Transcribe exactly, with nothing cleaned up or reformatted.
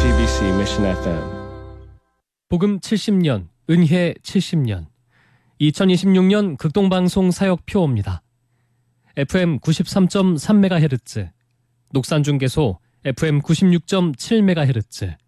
씨비씨 Mission 에프엠. 복음 칠십 년, 은혜 칠십 년. 이천이십육 년 극동방송 사역표입니다. 에프엠 구십삼 점 삼 메가헤르츠, 녹산중계소 에프엠 구십육 점 칠 메가헤르츠,